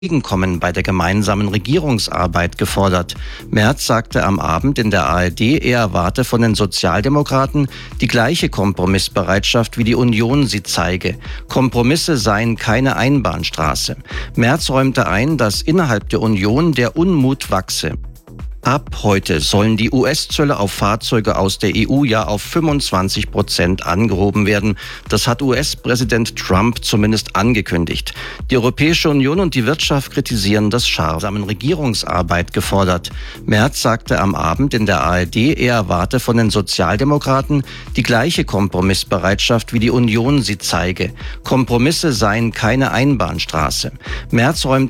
Entgegenkommen bei der gemeinsamen Regierungsarbeit gefordert. Merz sagte am Abend in der ARD, er erwarte von den Sozialdemokraten die gleiche Kompromissbereitschaft, wie die Union sie zeige. Kompromisse seien keine Einbahnstraße. Merz räumte ein, dass innerhalb der Union der Unmut wachse. Ab heute sollen die US-Zölle auf Fahrzeuge aus der EU ja auf 25% angehoben werden. Das hat US-Präsident Trump zumindest angekündigt. Die Europäische Union und die Wirtschaft kritisieren das scharf. Regierungsarbeit gefordert. Merz sagte am Abend in der ARD, er erwarte von den Sozialdemokraten die gleiche Kompromissbereitschaft, wie die Union sie zeige. Kompromisse seien keine Einbahnstraße. Merz räumte